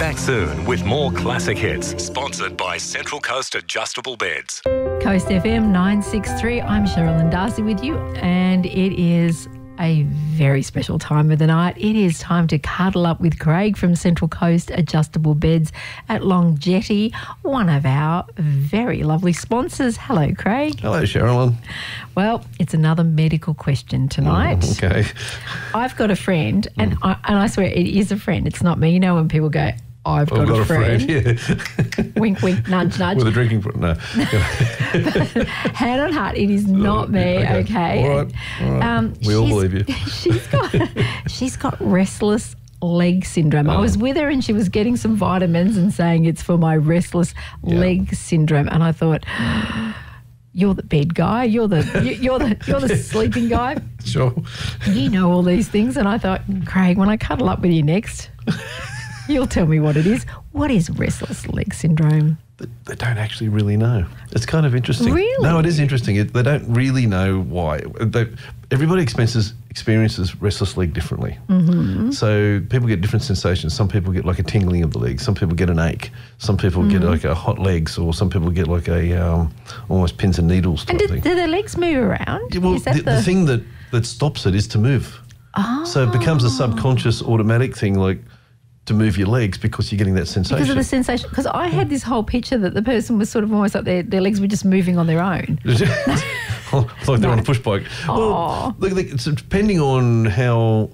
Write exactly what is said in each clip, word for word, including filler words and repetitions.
Back soon with more classic hits, sponsored by Central Coast Adjustable Beds. Coast F M nine sixty-three. I'm Sherilyn Darcy with you, and it is a very special time of the night. It is time to cuddle up with Craig from Central Coast Adjustable Beds at Long Jetty, one of our very lovely sponsors. Hello, Craig. Hello, Sherilyn. Well, it's another medical question tonight. Mm, okay. I've got a friend, and, mm. I, and I swear it is a friend. It's not me. You know when people go, I've got, got a a friend. friend. Yeah. Wink, wink, nudge, nudge. With a drinking... No. Hand on heart, it is not me, okay? okay. All right. All right. Um, we all believe you. She's got, she's got restless leg syndrome. Oh. I was with her and she was getting some vitamins and saying it's for my restless yeah. leg syndrome. And I thought... You're the bed guy. You're the you're the you're the sleeping guy. Sure. You know all these things, and I thought, Craig, when I cuddle up with you next, you'll tell me what it is. What is restless leg syndrome? They don't actually really know. It's kind of interesting. Really? No, it is interesting. It, they don't really know why. They, everybody experiences, experiences restless leg differently. Mm-hmm. So people get different sensations. Some people get like a tingling of the legs. Some people get an ache. Some people mm-hmm. get like a hot legs, or some people get like a um, almost pins and needles type and do, thing. do their legs move around? Yeah, well, is that the, the... the thing that, that stops it is to move. Oh. So it becomes a subconscious automatic thing, like to move your legs because you're getting that sensation. Because of the sensation. Because I had this whole picture that the person was sort of almost like their, their legs were just moving on their own. Like they're no. on a push bike. Well, look, it's depending on how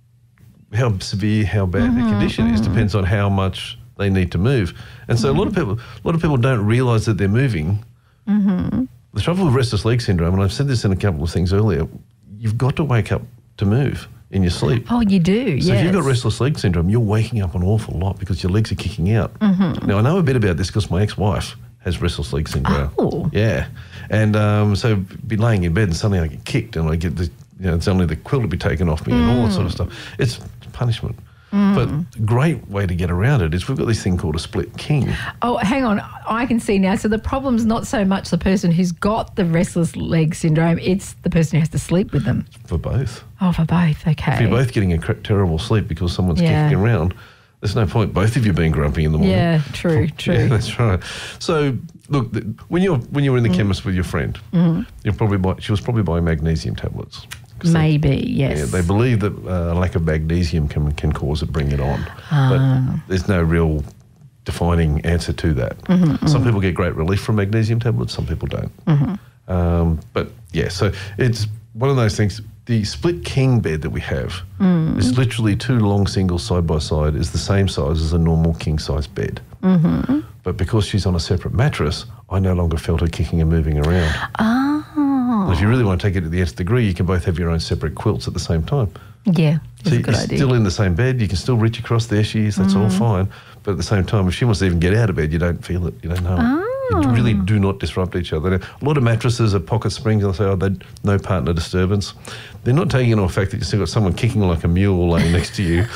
how severe, how bad mm-hmm, the condition mm-hmm. is, depends on how much they need to move. And so mm-hmm. a lot of people, a lot of people don't realise that they're moving. Mm-hmm. The trouble with restless leg syndrome, and I've said this in a couple of things earlier, you've got to wake up to move in your sleep. Oh, you do, so yes. if you've got restless leg syndrome, you're waking up an awful lot because your legs are kicking out. Mm-hmm. Now, I know a bit about this because my ex-wife has restless leg syndrome. Oh. Yeah. And um, so be laying in bed and suddenly I get kicked and I get the, you know, suddenly the quilt will be taken off me mm. and all that sort of stuff. It's punishment. Mm. But a great way to get around it is we've got this thing called a split king. Oh, hang on. I can see now. So the problem's not so much the person who's got the restless leg syndrome, it's the person who has to sleep with them. For both. Oh, for both. Okay. If you're both getting a terrible sleep because someone's yeah. kicking around, there's no point both of you being grumpy in the morning. Yeah, true, true. Yeah, that's right. So, look, when you're when you're in the mm. chemist with your friend, mm-hmm. you're probably buy, she was probably buying magnesium tablets. Maybe, they, yes. Yeah, they believe that uh, lack of magnesium can can cause it, bring it on. Ah. But there's no real defining answer to that. Mm-hmm, some mm-hmm. people get great relief from magnesium tablets, some people don't. Mm-hmm. Um, but, yeah, so it's one of those things. The split king bed that we have mm. is literally two long singles side by side, is the same size as a normal king-size bed. Mm-hmm. But because she's on a separate mattress, I no longer felt her kicking and moving around. Oh. And if you really want to take it to the nth degree, you can both have your own separate quilts at the same time. Yeah, that's so a good you're idea. Still in the same bed, you can still reach across, there she is, that's mm. all fine. But at the same time, if she wants to even get out of bed, you don't feel it, you don't know oh. it. You really do not disrupt each other. Now, a lot of mattresses are pocket springs, and they say, oh, they no partner disturbance. They're not taking into effect that you've still got someone kicking like a mule laying next to you,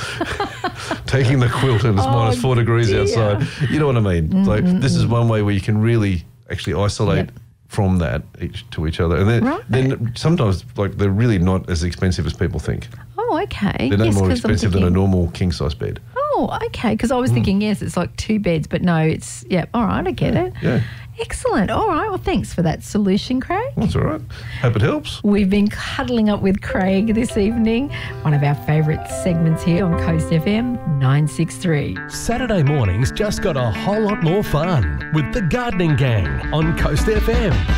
taking the quilt and it's oh, minus four degrees dear. outside. You know what I mean? Mm-hmm. Like, this is one way where you can really actually isolate yep. from that each to each other. And then, right. then sometimes, like, they're really not as expensive as people think. Oh, okay. They're no yes, more expensive thinking... than a normal king-size bed. Oh, okay, because I was mm. thinking, yes, it's like two beds, but no, it's, yeah, all right, I get yeah, it. Yeah. Excellent. All right, well, thanks for that solution, Craig. That's all right. Hope it helps. We've been cuddling up with Craig this evening, one of our favourite segments here on Coast F M nine sixty-three. Saturday mornings just got a whole lot more fun with the Gardening Gang on Coast F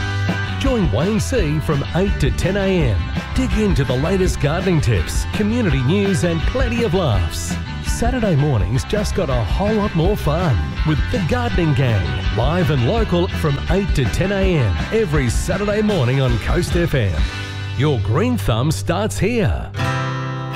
M. Join Wayne C from eight to ten a m. Dig into the latest gardening tips, community news and plenty of laughs. Saturday mornings just got a whole lot more fun with the Gardening Gang, live and local from eight to ten a m every Saturday morning on Coast F M. Your green thumb starts here.